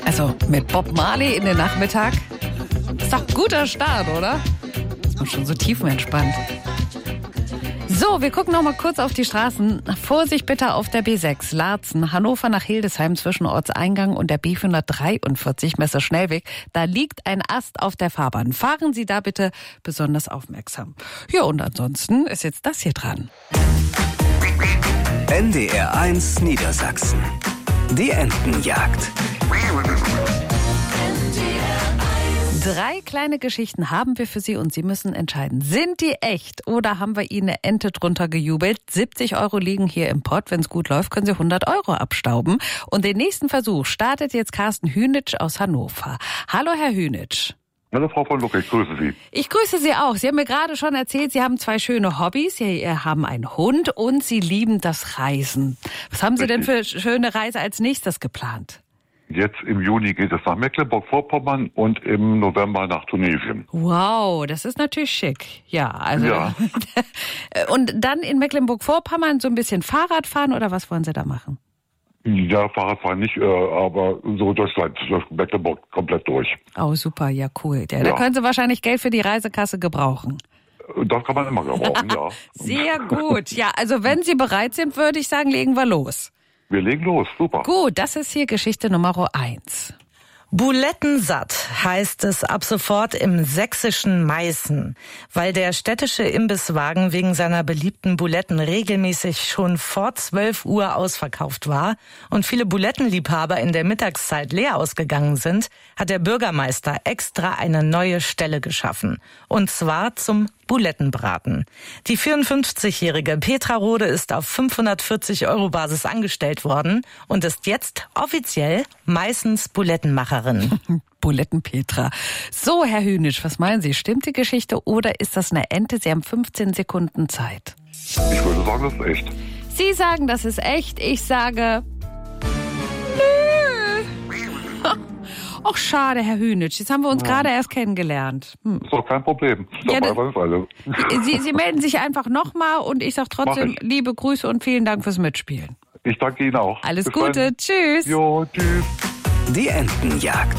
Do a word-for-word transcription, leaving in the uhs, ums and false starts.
Also mit Bob Marley in den Nachmittag. Ist doch ein guter Start, oder? Ist man schon so tiefenentspannt. So, wir gucken noch mal kurz auf die Straßen. Vorsicht bitte auf der B sechs, Laatzen, Hannover nach Hildesheim zwischen Ortseingang und der B vierhundertdreiundvierzig Messer-Schnellweg. Da liegt ein Ast auf der Fahrbahn. Fahren Sie da bitte besonders aufmerksam. Ja, und ansonsten ist jetzt das hier dran. N D R eins Niedersachsen. Die Entenjagd. Drei kleine Geschichten haben wir für Sie und Sie müssen entscheiden, sind die echt oder haben wir Ihnen eine Ente drunter gejubelt? siebzig Euro liegen hier im Pott. Wenn es gut läuft, können Sie hundert Euro abstauben. Und den nächsten Versuch startet jetzt Carsten Hünitsch aus Hannover. Hallo, Herr Hünitsch. Hallo Frau von Lucke, ich grüße Sie. Ich grüße Sie auch. Sie haben mir gerade schon erzählt, Sie haben zwei schöne Hobbys. Sie haben einen Hund und Sie lieben das Reisen. Was haben Sie denn für schöne Reise als nächstes geplant? Jetzt im Juni geht es nach Mecklenburg-Vorpommern und im November nach Tunesien. Wow, das ist natürlich schick. Ja, also. Ja. Und dann in Mecklenburg-Vorpommern so ein bisschen Fahrrad fahren oder was wollen Sie da machen? Ja, Fahrradfahren nicht, aber so Deutschland, durch Mecklenburg komplett durch. Oh, super, ja, cool. Ja, ja. Da können Sie wahrscheinlich Geld für die Reisekasse gebrauchen. Das kann man immer gebrauchen, ja. Sehr gut. Ja, also wenn Sie bereit sind, würde ich sagen, legen wir los. Wir legen los, super. Gut, das ist hier Geschichte Nummer eins. Bulettensatt heißt es ab sofort im sächsischen Meißen, weil der städtische Imbisswagen wegen seiner beliebten Buletten regelmäßig schon vor zwölf Uhr ausverkauft war und viele Bulettenliebhaber in der Mittagszeit leer ausgegangen sind, hat der Bürgermeister extra eine neue Stelle geschaffen. Und zwar zum Bulettenbraten. Die vierundfünfzigjährige Petra Rode ist auf fünfhundertvierzig Euro Basis angestellt worden und ist jetzt offiziell Meißens Bulettenmacherin. Bulettenpetra. So, Herr Hünitsch, was meinen Sie? Stimmt die Geschichte oder ist das eine Ente? Sie haben fünfzehn Sekunden Zeit. Ich würde sagen, das ist echt. Sie sagen, das ist echt. Ich sage... Ach, schade, Herr Hünitsch. Jetzt haben wir uns ja. gerade erst kennengelernt. Hm. Ist doch kein Problem. Ist ja, doch das, also. Sie, Sie melden sich einfach nochmal und ich sage trotzdem ich. liebe Grüße und vielen Dank fürs Mitspielen. Ich danke Ihnen auch. Alles Bis Gute. dann. Tschüss. Jo, tschüss. Die Entenjagd.